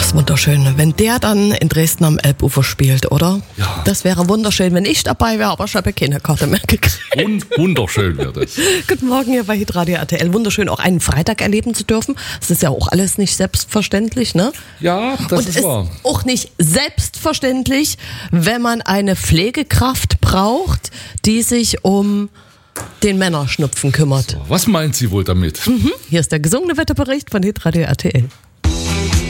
ist wunderschön, wenn der dann in Dresden am Elbufer spielt, oder? Ja. Das wäre wunderschön, wenn ich dabei wäre, aber ich habe keine Karte mehr gekriegt. Wunderschön wäre das. Guten Morgen hier bei Hitradio RTL. Wunderschön, auch einen Freitag erleben zu dürfen. Das ist ja auch alles nicht selbstverständlich, ne? Ja, das Und ist wahr. ist auch nicht selbstverständlich, wenn man eine Pflegekraft braucht, die sich um den Männerschnupfen kümmert. Was meint sie wohl damit? Hier ist der gesungene Wetterbericht von Hitradio RTL.